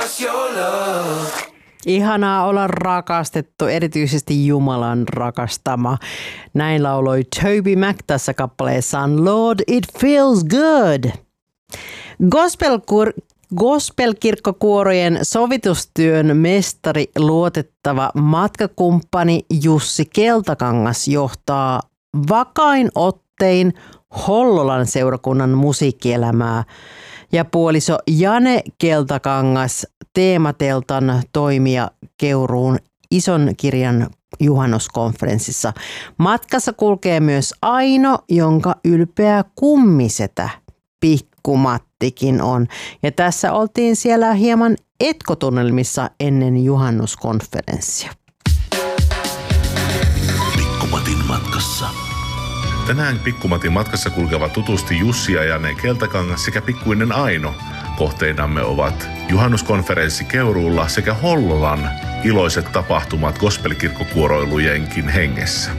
Ihanaa olla rakastettu, erityisesti Jumalan rakastama. Näin lauloi Toby Mac tässä kappaleessaan Lord It Feels Good. Gospelkirkkokuorojen sovitustyön mestari, luotettava matkakumppani Jussi Keltakangas johtaa vakain ottein Hollolan seurakunnan musiikkielämää ja puoliso Jane Keltakangas teemateltan toimija Keuruun Ison kirjan juhannuskonferenssissa. Matkassa kulkee myös Aino, jonka ylpeä kummisetä Pikkumattikin on. Ja tässä oltiin siellä hieman etkotunnelmissa ennen juhannuskonferenssia. Pikkumatin matkassa. Tänään Pikkumatin matkassa kulkevat tutusti Jussi ja Jane Keltakangas sekä pikkuinen Aino. Kohteinamme ovat juhannuskonferenssi Keuruulla sekä Hollolan iloiset tapahtumat gospelkirkkokuoroilujenkin hengessä.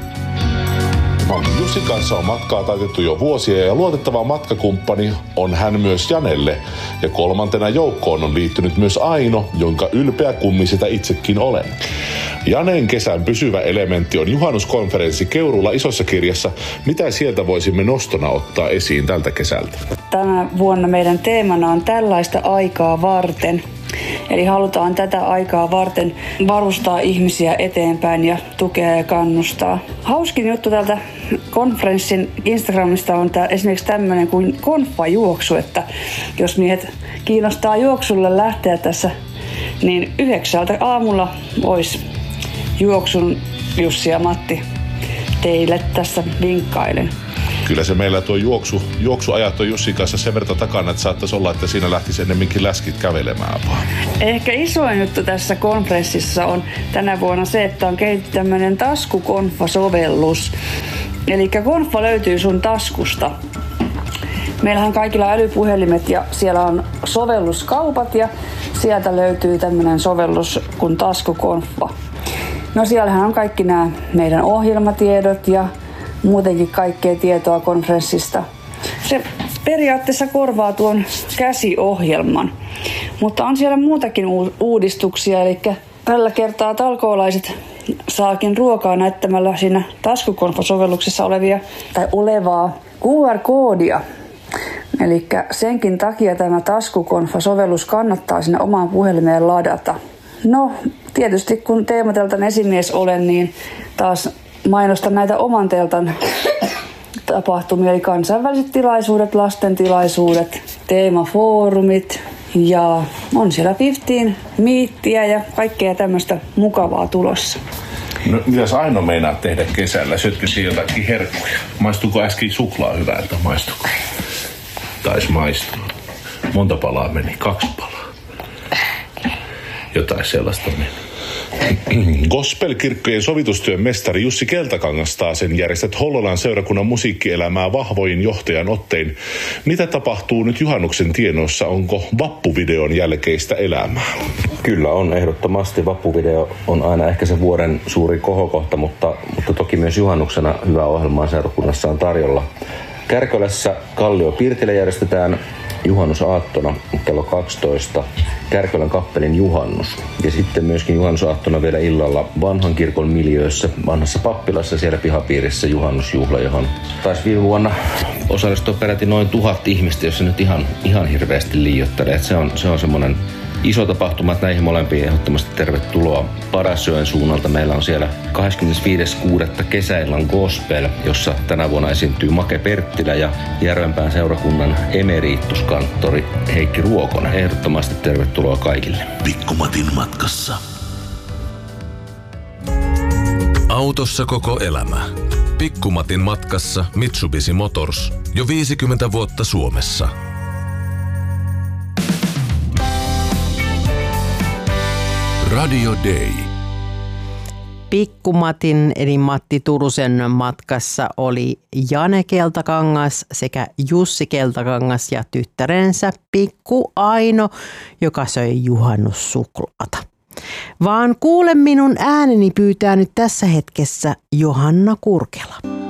Jussin kanssa on matkaa taitettu jo vuosia ja luotettava matkakumppani on hän myös Janelle. Ja kolmantena joukkoon on liittynyt myös Aino, jonka ylpeä kummisetä itsekin olen. Janeen kesän pysyvä elementti on juhannuskonferenssi Keuruulla Isossa kirjassa. Mitä sieltä voisimme nostona ottaa esiin tältä kesältä? Tänä vuonna meidän teemana on tällaista aikaa varten. Eli halutaan tätä aikaa varten varustaa ihmisiä eteenpäin ja tukea ja kannustaa. Hauskin juttu tältä konferenssin Instagramista on esimerkiksi tämmöinen kuin konfajuoksu, että jos miehet kiinnostaa juoksulle lähteä tässä, niin 9 aamulla olisi juoksun Jussi ja Matti teille tässä vinkkailen. Kyllä se meillä tuo juoksuajat on Jussin kanssa sen verran takana, että saattaisi olla, että siinä lähtisi ennemminkin läskit kävelemään vaan. Ehkä isoin juttu tässä konferenssissa on tänä vuonna se, että on kehitetty tämmöinen taskukonfa-sovellus. Eli konfa löytyy sun taskusta. Meillähän on kaikilla älypuhelimet ja siellä on sovelluskaupat ja sieltä löytyy tämmöinen sovellus kuin taskukonfa. No siellähän on kaikki nämä meidän ohjelmatiedot ja muutenkin kaikkea tietoa konferenssista. Se periaatteessa korvaa tuon käsiohjelman, mutta on siellä muutakin uudistuksia, eli tällä kertaa talkoolaiset saakin ruokaa näyttämällä siinä taskukonfa-sovelluksessa olevaa QR-koodia. Eli senkin takia tämä taskukonfa-sovellus kannattaa sinne omaan puhelimeen ladata. No, tietysti kun teemateltan esimies olen, niin taas mainostan näitä oman teltan tapahtumia, eli kansainväliset tilaisuudet, lasten tilaisuudet, teemafoorumit ja on siellä 15 miittiä ja kaikkea tämmöistä mukavaa tulossa. No, mitäs Aino meinaa tehdä kesällä? Syötkö siihen jotakin herkkuja? Maistuuko äsken suklaa hyvältä? Maistuuko? Taisi maistua. Monta palaa meni? 2 palaa. Jotain sellaista meni. Gospelkirkkojen sovitustyön mestari Jussi Keltakangas taasen järjestät Hollolan seurakunnan musiikkielämää vahvoin johtajan ottein. Mitä tapahtuu nyt juhannuksen tienoissa? Onko vappuvideon jälkeistä elämää? Kyllä on, ehdottomasti. Vappuvideo on aina ehkä se vuoden suuri kohokohta, mutta toki myös juhannuksena hyvää ohjelmaa seurakunnassa on tarjolla. Kärkölässä Kallio Pirtillä järjestetään juhannusaattona kello 12 Kärkölän kappelin juhannus. Ja sitten myöskin juhannusaattona vielä illalla vanhan kirkon miljöössä, vanhassa pappilassa siellä pihapiirissä juhannusjuhla, johon taisi viime vuonna osallistua peräti noin 1000 ihmistä, jos se nyt ihan hirveästi liioittelee. Se on semmoinen iso tapahtuma, että näihin molempiin ehdottomasti tervetuloa. Padasjoen suunnalta meillä on siellä 25.6. kesäillan gospel, jossa tänä vuonna esiintyy Make Perttilä ja Järvenpään seurakunnan emerituskanttori Heikki Ruokonen. Ehdottomasti tervetuloa kaikille. Pikkumatin matkassa. Autossa koko elämä. Pikkumatin matkassa Mitsubishi Motors. Jo 50 vuotta Suomessa. Radio Day. Pikkumatin eli Matti Turusen matkassa oli Jane Keltakangas sekä Jussi Keltakangas ja tyttärensä Pikku Aino, joka söi juhannussuklaata. Vaan kuule minun ääneni pyytää nyt tässä hetkessä Johanna Kurkela.